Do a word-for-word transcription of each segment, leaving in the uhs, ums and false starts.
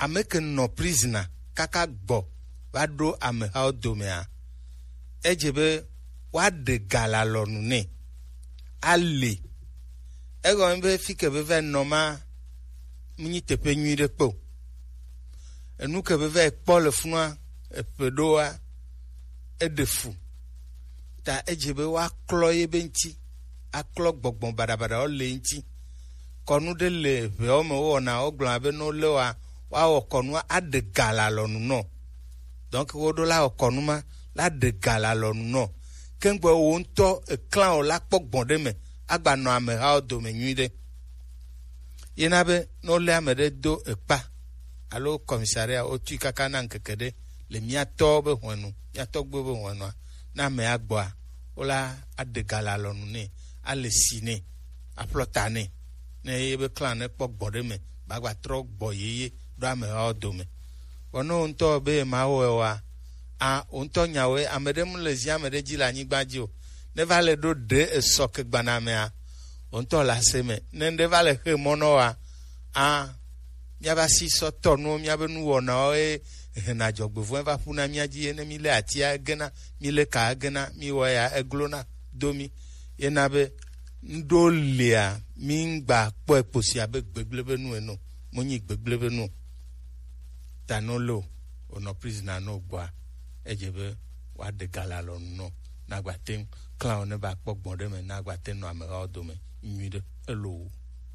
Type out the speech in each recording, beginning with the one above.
ameke no prisoner kaka gbo va do ame ha domea ejebe wa de galalonu ne ali ego mbe fike be ve noma mni tepe nyire po enu ke be ve po le funua epedoa edefu ta ejebe wa klo yebe nti aklo gbogbon badabada o le nti konu de le be o mo wona ogbon abe no le wa wa o konu ade galalonu no donc wo do la o konu ma la de galalonu no kengbe wo nto e clan o la pogbon de me agba no ame ha do me nyide yenabe no le amede do epa alo commissariat o tu kaka na nkekede le miato be honu miato gbe be honu na me agba ola adegala lonu ne ale sine aplotane ne yebe clan ne pogbon de me bagba tro gbo yeye do ame ha do me wono nto be ma wewa a onto nyawe amede mu le zia amede ji la nyigbaji o ne vale do de esok gbanamea onto la seme ne ne vale he monoa a miaba si so tonu miaba nu wona e na jogbevu va funa miaji ene mi le atia gena mi le ka gena mi waya eglona domi yenabe ndolia mingba po eposi abe gbegblebe nu eno monyi gbegblebe nu tanolo ono prisoner no gba ejebe wa de galalo no na gbaten clown ne ba pogbon de me na gbaten no amera odome nyide elo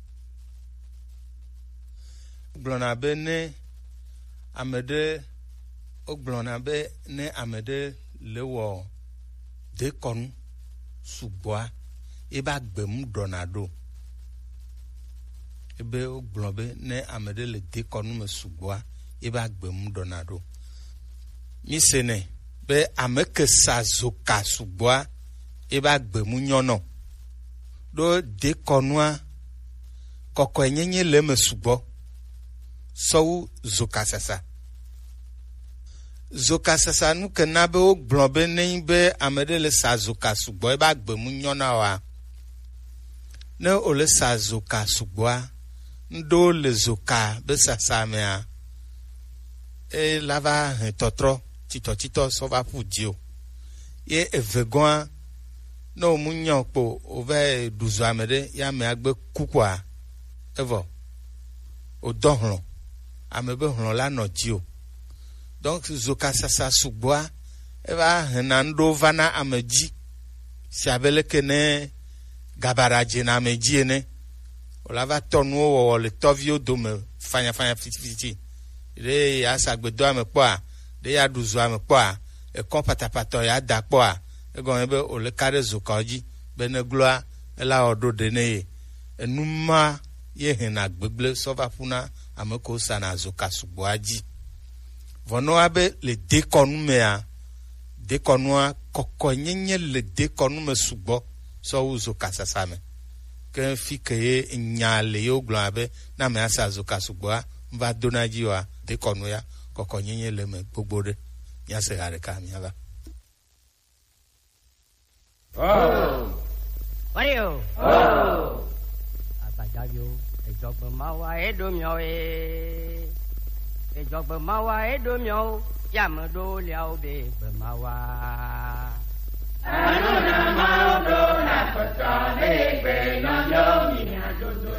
blona be ne amede oglona be ne amede lewo de kon suboa e ba gbem donado ebe oglona be ne amede le de kon me suboa e ba gbem donado mi sene be ameke sazoka suboa e ba gbem nyono do de konwa koko enyenye le me subo so zoka sasa zoka sasa nu kenabe o glonbe nen be amede le sazoka subo e ba gbem nyona wa ne o le sazoka suboa ndo le zoka be sasa mea e lava totro tito tito so va pudio ye evegoa no munyo po ove duzo amede ya me agbe kukwa evo o dohron amebe hron la no dio donc zoka sasa sugboa eva henando vana ameji si abele kene gabaraje na ameji ene o lava tonu wo le tovio do me fanya fanya fiti fiti re ya sagbedo ame po a de ya duzo ame po a e kon patapato ya da po a e gon ebe o le kare zokaji bene gloa ela odo de ne enuma ye hena gbegble sova funa ameko sana zoka suboaji vono abe le dekonu mea dekonu koko nyenye le dekonu me subo so uzoka sasame ke fike nyale yo glo abe na me asa zoka suboa mva donaji wa dekonu ya koko nyenye le me gbogbode ya se gare ka mi aba oh wario oh abajayo ejogbo mawa edomio e ejogbo mawa edomio yamodo liao be gbo mawa anu na ma do na pata be gbe na yo mi adodo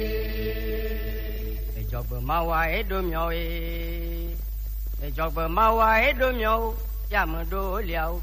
e ejogbo mawa edomio e ejogbo mawa edomio yamodo liao